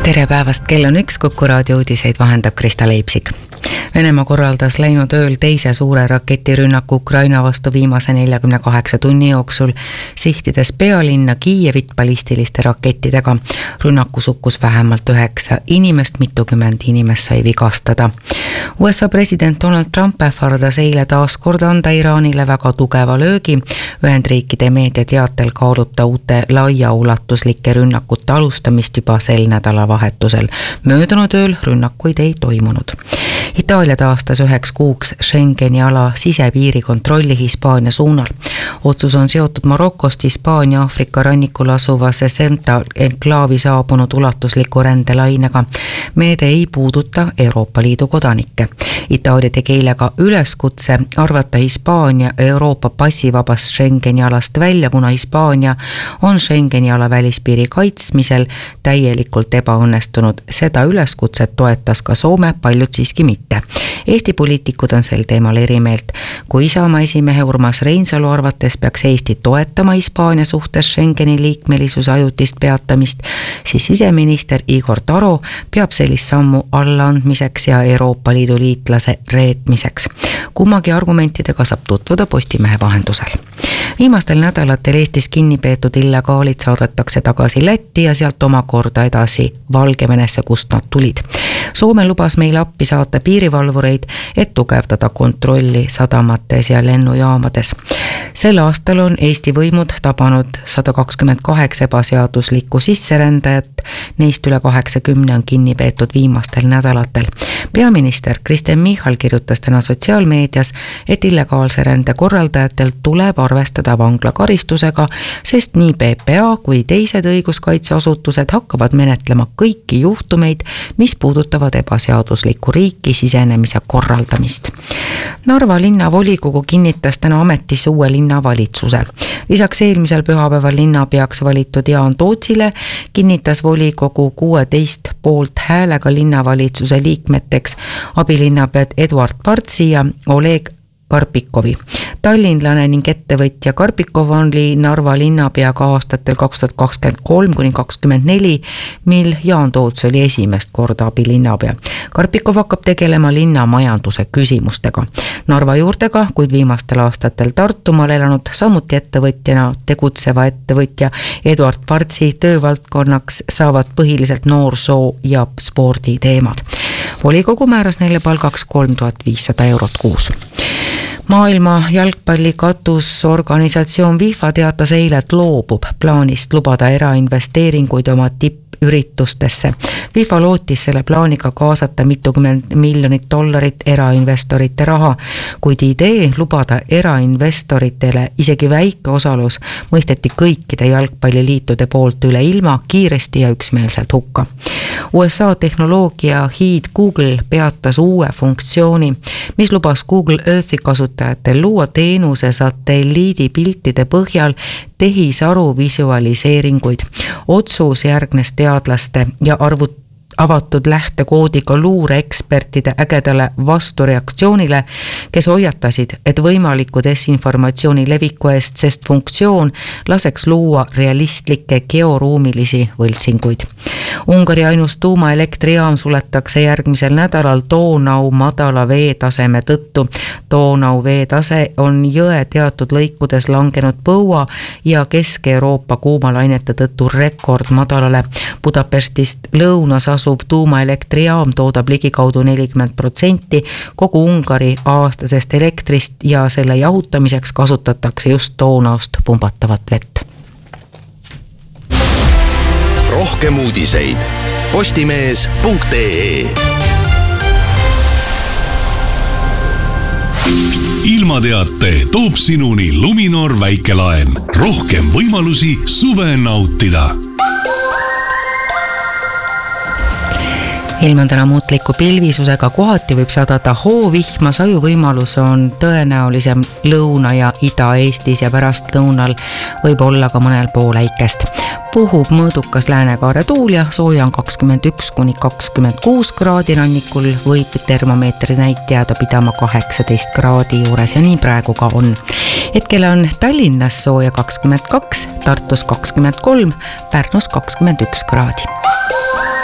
Tere päevast, kell on 1, Kuku raadio uudiseid vahendab Krista Leipsik. Venemaa korraldas läinud ööl teise suure raketirünnaku Ukraina vastu viimase 48 tunni jooksul, sihtides pealinna Kiievit ballistiliste rakettidega. Rünnakus hukkus vähemalt 9 inimest, mitukümmend inimest sai vigastada. USA president Donald Trump ähvardas eile taas kord anda Iraanile väga tugeva löögi. Ühendriikide meediateatel kaalub ta uute laiaulatuslike rünnakute alustamist juba sel nädalavahetusel. Möödunud ööl rünnakuid ei toimunud. Itaalia taastas 9 kuuks Schengeni ala sisepiiri kontrolli Hispaania suunal. Otsus on seotud Marokost Hispaania Aafrika rannikul asuvasse Ceuta enklaavi saabunud ulatusliku rändelainega. Meede ei puuduta Euroopa Liidu kodanikke. Itaalia tegi eile ka üleskutse arvata Hispaania Euroopa passivabast Schengeni alast välja, kuna Hispaania on Schengeni ala välispiiri kaitsmisel täielikult ebaõnnestunud. Seda üleskutset toetas ka Soome, paljud siiski mitte. Eesti poliitikud on sel teemal erimeelt. Kui Isamaa esimehe Urmas Reinsalu arvates peaks Eesti toetama Hispaania suhtes Schengeni liikmelisuse ajutist peatamist, siis siseminister Igor Taro peab sellist sammu allaandmiseks ja Euroopa Liidu liitlase reetmiseks. Kummagi argumentidega saab tutvuda Postimehe vahendusel. Viimastel nädalatel Eestis kinni peetud illegaalid saadetakse tagasi Lätti ja sealt omakorda edasi Valgevenesse, kust nad tulid. Soome lubas meile appi saata piirivalvureid, et tugevdada kontrolli sadamates ja lennujaamades. Sel aastal on Eesti võimud tabanud 128 ebaseaduslikku sisserändajat, neist üle 80 on kinni peetud viimastel nädalatel. Peaminister Kristen Michal kirjutas täna sotsiaalmeedias, et illegaalse rände korraldajatel tuleb arvestada vanglakaristusega, sest nii PPA kui teised õiguskaitseasutused hakkavad menetlema kõiki juhtumeid, mis puudutavad ebaseaduslikku riiki sisenemise korraldamist. Narva linnavolikogu kinnitas täna ametisse uue linnavalitsuse. Lisaks eelmisel pühapäeval linnapeaks valitud Jaan Tootsile kinnitas volikogu 16 poolt häälega linnavalitsuse liikmeteks abilinnapead Eduard Partsi ja Oleg Karpikovi. Tallinlane ning ettevõtja Karpikov oli Narva linnapeaga aastatel 2023–2024, mil Jaan Toots oli esimest korda abilinnapea. Karpikov hakkab tegelema linna majanduse küsimustega. Narva juurtega, kuid viimastel aastatel Tartumaal elanud, samuti ettevõtjana tegutseva ettevõtja Eduard Partsi töövaldkonnaks saavad põhiliselt noorsoo- ja sporditeemad. Volikogu määras neile palgaks 3500 eurot kuus. Maailma jalgpalli katusorganisatsioon FIFA teatas eile, et loobub plaanist lubada erainvesteeringuid oma üritustesse. FIFA lootis selle plaaniga kaasata mitukümmend miljonit dollarit erainvestorite raha, kuid idee lubada erainvestoritele isegi väike osalus mõisteti kõikide jalgpalliliitude poolt üle ilma kiiresti ja üksmeelselt hukka. USA tehnoloogia hiid Google peatas uue funktsiooni, mis lubas Google Earthi kasutajatel luua teenuse satelliidipiltide põhjal tehisaru visualiseeringuid. Otsus järgnes teadlaste ja avatud lähtekoodiga luureekspertide ägedale vastureaktsioonile, kes hoiatasid, et võimaliku desinformatsiooni leviku eest, sest funktsioon laseks luua realistlikke georuumilisi võltsinguid. Ungari ainus tuumaelektrijaam suletakse järgmisel nädalal Donau madala veetaseme tõttu. Donau veetase on jõe teatud lõikudes langenud põua ja Kesk-Euroopa kuumalainete tõttu rekordmadalale. Budapestist lõunas asuv tuumaelektrijaam toodab ligikaudu 40% kogu Ungari aastasest elektrist ja selle jahutamiseks kasutatakse just Donaust pumbatavat vett. Rohkem uudiseid postimees.ee. Ilmateate toob sinuni Luminor väikelaen. Rohkem võimalusi suve nautida. Ilm on täna muutliku pilvisusega, kohati võib sadada hoovihma, saju võimalus on tõenäolisem Lõuna- ja Ida-Eestis ja pärast lõunal võib olla ka mõnel pool äikest. Puhub mõõdukas läänekaare tuul ja sooja on 21–26 kraadi, rannikul võib termomeetri näitaja pidama 18 kraadi juures ja nii praegu ka on. Hetkel on Tallinnas sooja 22, Tartus 23, Pärnus 21 kraadi.